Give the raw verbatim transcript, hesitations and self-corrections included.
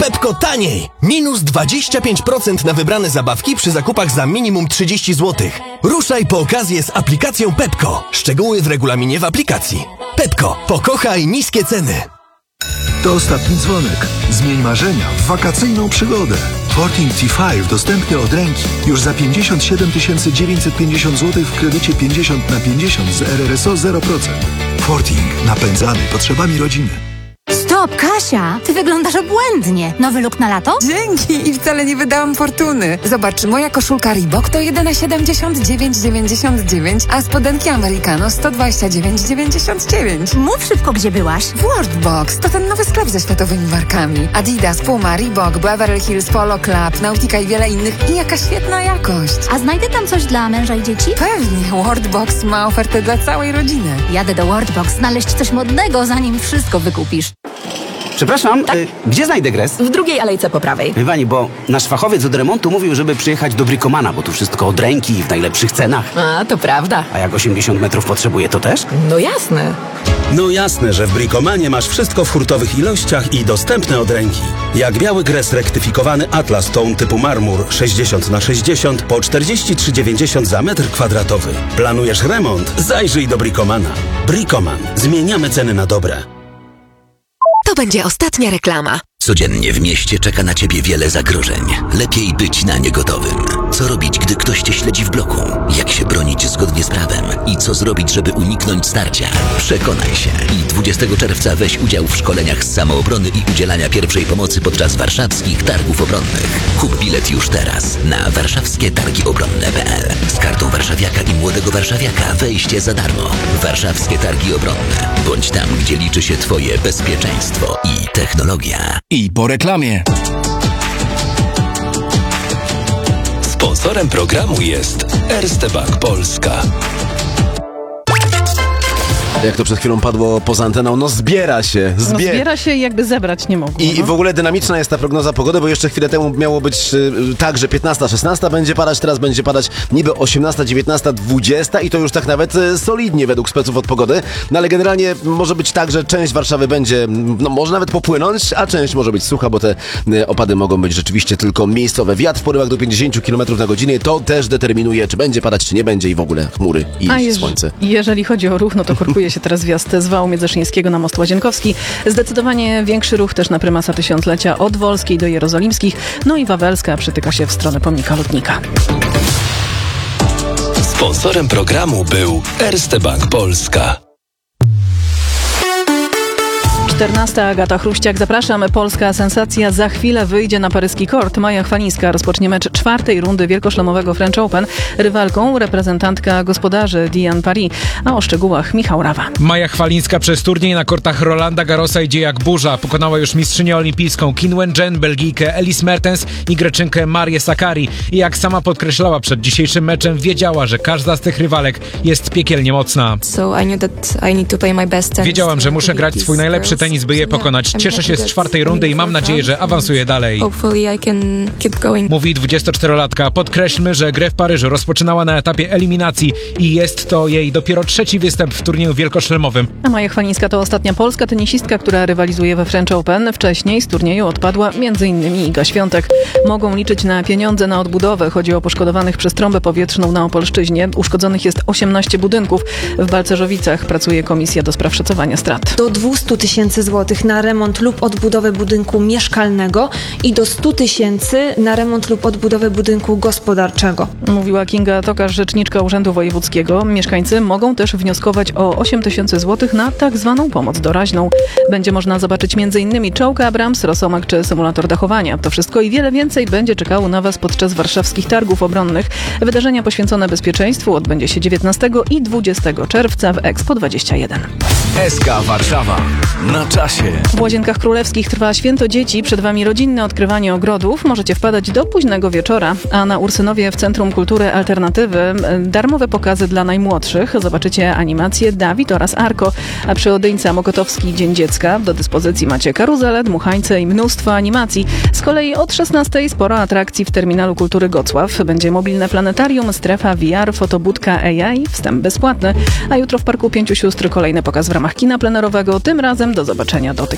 Pepko taniej! Minus dwadzieścia pięć procent na wybrane zabawki przy zakupach za minimum trzydzieści złotych. Ruszaj po okazję z aplikacją Pepko. Szczegóły w regulaminie w aplikacji. Pepko. Pokochaj niskie ceny. To ostatni dzwonek. Zmień marzenia w wakacyjną przygodę. Forting T pięć dostępny od ręki. Już za pięćdziesiąt siedem tysięcy dziewięćset pięćdziesiąt złotych w kredycie pięćdziesiąt na pięćdziesiąt z R R S O zero procent. Forting. Napędzany potrzebami rodziny. Stop, Kasia! Ty wyglądasz obłędnie. Nowy look na lato? Dzięki! I wcale nie wydałam fortuny. Zobacz, moja koszulka Reebok to jedyne siedemdziesiąt dziewięć dziewięćdziesiąt dziewięć, a spodenki Americano sto dwadzieścia dziewięć dziewięćdziesiąt dziewięć. Mów szybko, gdzie byłaś. W Worldbox. To ten nowy sklep ze światowymi markami. Adidas, Puma, Reebok, Beverly Hills, Polo Club, Nautica i wiele innych. I jaka świetna jakość. A znajdę tam coś dla męża i dzieci? Pewnie. Worldbox ma ofertę dla całej rodziny. Jadę do Worldbox znaleźć coś modnego, zanim wszystko wykupisz. Przepraszam, tak? y, gdzie znajdę gres? W drugiej alejce po prawej. Wie pani, bo nasz fachowiec od remontu mówił, żeby przyjechać do Bricomana, bo tu wszystko od ręki i w najlepszych cenach. A, to prawda. A jak osiemdziesiąt metrów potrzebuje, to też? No jasne. No jasne, że w Bricomanie masz wszystko w hurtowych ilościach i dostępne od ręki. Jak biały gres rektyfikowany Atlas Tone typu marmur sześćdziesiąt na sześćdziesiąt po czterdzieści trzy dziewięćdziesiąt za metr kwadratowy. Planujesz remont? Zajrzyj do Bricomana. Bricoman. Zmieniamy ceny na dobre. To będzie ostatnia reklama. Codziennie w mieście czeka na ciebie wiele zagrożeń. Lepiej być na nie gotowym. Co robić, gdy ktoś cię śledzi w bloku? Jak się bronić zgodnie z prawem? I co zrobić, żeby uniknąć starcia? Przekonaj się i dwudziestego czerwca weź udział w szkoleniach z samoobrony i udzielania pierwszej pomocy podczas warszawskich targów obronnych. Kup bilet już teraz na warszawskie targi obronne kropka p l. Z kartą warszawiaka i młodego warszawiaka wejście za darmo. Warszawskie targi obronne. Bądź tam, gdzie liczy się twoje bezpieczeństwo i technologia. I po reklamie. Sponsorem programu jest Erste Bank Polska. Jak to przed chwilą padło poza anteną, no zbiera się. Zbie... No zbiera się i jakby zebrać nie mogło. I no. w ogóle dynamiczna jest ta prognoza pogody, bo jeszcze chwilę temu miało być y, tak, że piętnasta szesnasta będzie padać, teraz będzie padać niby osiemnasta dziewiętnasta dwudziesta i to już tak nawet y, solidnie według speców od pogody. No ale generalnie może być tak, że część Warszawy będzie, no może nawet popłynąć, a część może być sucha, bo te y, opady mogą być rzeczywiście tylko miejscowe. Wiatr w porywach do pięćdziesiąt kilometrów na godzinę, to też determinuje, czy będzie padać, czy nie będzie i w ogóle chmury i a jeż, słońce. Jeżeli chodzi o ruch, no to korkuje się teraz wjazd z wału Międzyszyńskiego na most Łazienkowski. Zdecydowanie większy ruch też na prymasa Tysiąclecia od Wolskiej do Jerozolimskich, no i Wawelska przytyka się w stronę pomnika Lotnika. Sponsorem programu był Erste Bank Polska. czternasta Agata Chruściak, zapraszam. Polska sensacja za chwilę wyjdzie na paryski kort. Maja Chwalińska rozpocznie mecz czwartej rundy wielkoszlemowego French Open. Rywalką reprezentantka gospodarzy Diane Paris. A o szczegółach Michał Rawa. Maja Chwalińska przez turniej na kortach Rolanda Garrosa idzie jak burza. Pokonała już mistrzynię olimpijską Qin Wen-jen, Belgijkę Elise Mertens i Greczynkę Marię Sakkari. I jak sama podkreślała przed dzisiejszym meczem, wiedziała, że każda z tych rywalek jest piekielnie mocna. Wiedziałam, że muszę grać swój najlepszy tenis, by je pokonać. Cieszę się z czwartej rundy i mam nadzieję, że awansuję dalej. Mówi dwudziestoczterolatka. Podkreślmy, że grę w Paryżu rozpoczynała na etapie eliminacji i jest to jej dopiero trzeci występ w turnieju wielkoszlemowym. A Maja Chwalińska to ostatnia polska tenisistka, która rywalizuje we French Open. Wcześniej z turnieju odpadła między innymi Iga Świątek. Mogą liczyć na pieniądze na odbudowę. Chodzi o poszkodowanych przez trąbę powietrzną na Opolszczyźnie. Uszkodzonych jest osiemnaście budynków. W Balcerzowicach pracuje komisja do spraw szacowania strat. Do dwieście tysięcy złotych na remont lub odbudowę budynku mieszkalnego i do sto tysięcy na remont lub odbudowę budynku gospodarczego. Mówiła Kinga Tokarz, rzeczniczka Urzędu Wojewódzkiego. Mieszkańcy mogą też wnioskować o osiem tysięcy złotych na tak zwaną pomoc doraźną. Będzie można zobaczyć m.in. czołg Abrams, rosomak czy symulator dachowania. To wszystko i wiele więcej będzie czekało na Was podczas warszawskich targów obronnych. Wydarzenia poświęcone bezpieczeństwu odbędzie się dziewiętnastego i dwudziestego czerwca w Expo dwadzieścia jeden. S K Warszawa. Na czasie. W Łazienkach Królewskich trwa Święto Dzieci. Przed Wami rodzinne odkrywanie ogrodów. Możecie wpadać do późnego wieczora. A na Ursynowie w Centrum Kultury Alternatywy darmowe pokazy dla najmłodszych. Zobaczycie animacje Dawid oraz Arko. A przy Odyńca Mokotowski Dzień Dziecka. Do dyspozycji macie karuzelę, dmuchańce i mnóstwo animacji. Z kolei od szesnastej sporo atrakcji w Terminalu Kultury Gocław. Będzie mobilne planetarium, strefa V R, fotobudka A I, wstęp bezpłatny. A jutro w Parku Pięciu Sióstr kolejny pokaz w ramach kina plenerowego. Tym razem do zobaczenia do tych